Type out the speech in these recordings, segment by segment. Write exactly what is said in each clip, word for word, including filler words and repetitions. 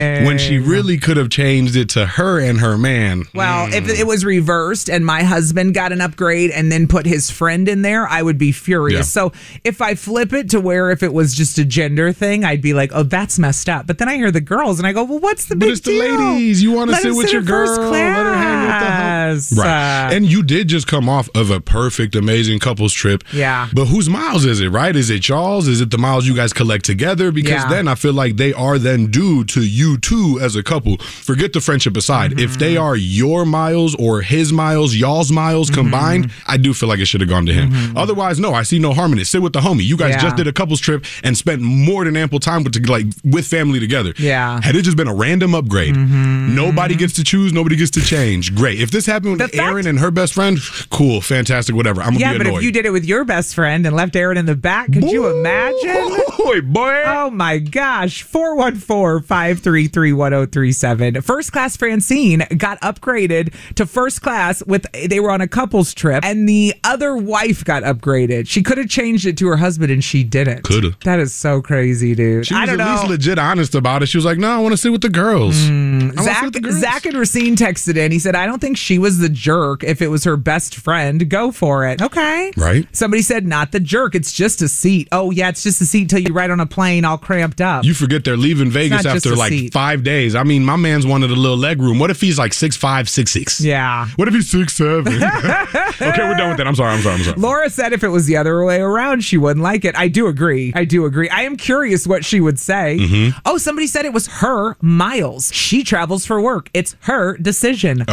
When she really could have changed it to her and her man. Well, Mm. if it was reversed and my husband got an upgrade and then put his friend in there, I would be furious. Yeah. So if I flip it to where if it was just a gender thing, I'd be like, oh, that's messed up. But then I hear the girls and I go, well, what's the But big it's the deal? ladies. You want to Let sit him with sit your in girl. first Let her hang with the class. hub. Right. Uh, And you did just come off of a perfect, amazing couples trip. Yeah. But whose miles is it, right? Is it Charles? Is it the miles you guys collect together? Because Yeah. then I feel like they are then due to you two as a couple. Forget the friendship aside. Mm-hmm. If they are your miles or his miles, y'all's miles Mm-hmm. combined, I do feel like it should have gone to him. Mm-hmm. Otherwise, no, I see no harm in it. Sit with the homie. You guys Yeah. just did a couples trip and spent more than ample time with like with family together. Yeah. Had it just been a random upgrade, Mm-hmm. nobody gets to choose, nobody gets to change. Great. If this happened with The fact- Aaron and her best friend, cool, fantastic, whatever. I'm gonna yeah, be but annoyed. if you did it with your best friend and left Aaron in the back, could you imagine? Boy, boy. Oh my gosh. four one four, five three three, one zero three seven. First class Francine got upgraded to first class with, they were on a couples trip and the other wife got upgraded. She could have changed it to her husband and she didn't. Coulda. That is so crazy, dude. She was I don't at know. least legit honest about it. She was like, no, I want to sit with the girls. I wanna sit Zach, with the girls. Zach and Racine texted in. He said, I don't think she was the jerk. If it was her best friend, go for it. Okay. Right. Somebody said, not the jerk. It's just a seat. Oh, yeah, it's just a seat till you ride on a plane all cramped up. You forget they're leaving Vegas not just after a like seat. five days. I mean, my man's wanted a little leg room. What if he's like six five, six six? Yeah. What if he's six seven? Okay, we're done with that. I'm sorry. I'm sorry. I'm sorry. Laura said if it was the other way around, she wouldn't like it. I do agree. I do agree. I am curious what she would say. Mm-hmm. Oh, somebody said it was her miles. She travels for work. It's her decision.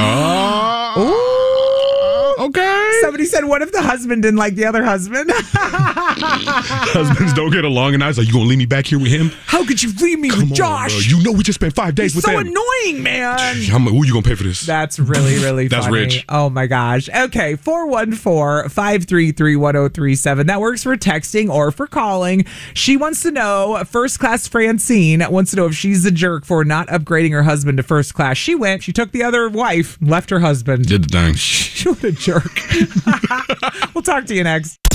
Oh. Okay. Somebody said, what if the husband didn't like the other husband? Husbands don't get along, and I was like, you gonna leave me back here with him? How could you leave me Come with on, Josh? bro. You know we just spent five days He's with so him. annoying, man. I'm like, who you gonna pay for this? That's really, really That's funny. rich. Oh, my gosh. Okay, four one four, five three three, one zero three seven. That works for texting or for calling. She wants to know, first class Francine wants to know if she's the jerk for not upgrading her husband to first class. She went, she took the other wife, left her husband. Did the thing. What a jerk. We'll talk to you next.